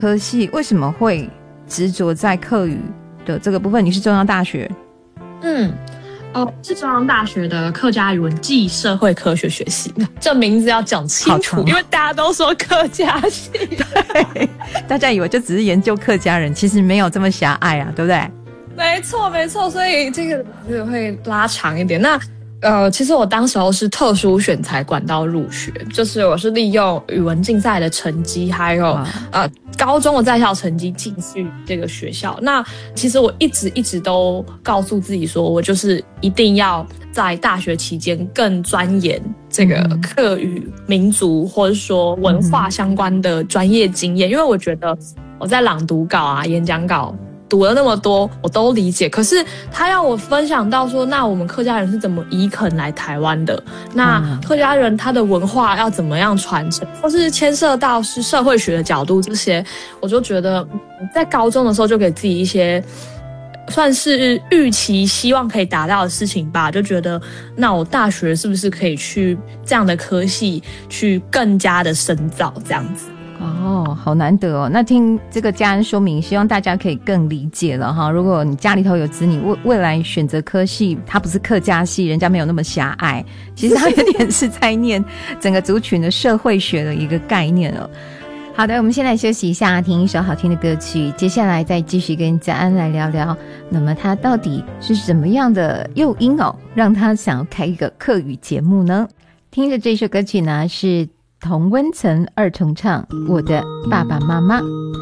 科系为什么会执着在客语的这个部分？你是中央大学？ 是中央大学的客家语文暨社会科学学系，这名字要讲清楚，因为大家都说客家系， 对，大家以为就只是研究客家人，其实没有这么狭隘啊，对不对？ 没错，所以这个会拉长一点。那其实我当时候是特殊选材管道入学，就是我是利用语文竞赛的成绩，还有高中的在校成绩进去这个学校。那其实我一直都告诉自己说，我就是一定要在大学期间更钻研这个客语、民族或者说文化相关的专业经验，因为我觉得我在朗读稿啊、演讲稿读了那么多，我都理解。可是他要我分享到说，那我们客家人是怎么移垦来台湾的？那客家人他的文化要怎么样传承，或是牵涉到是社会学的角度，这些我就觉得在高中的时候就给自己一些算是预期希望可以达到的事情吧，就觉得那我大学是不是可以去这样的科系去更加的深造这样子。 哦，好难得哦。那听这个家人说明，希望大家可以更理解了哈。如果你家里头有子女未来选择科系，它不是客家系，人家没有那么狭隘，其实它有点是在念整个族群的社会学的一个概念哦。好的，我们先来休息一下，听一首好听的歌曲，接下来再继续跟家安来聊聊，那么他到底是什么样的诱因哦，让他想要开一个客语节目呢？听着这首歌曲呢，是童温层二重唱《我的爸爸妈妈》。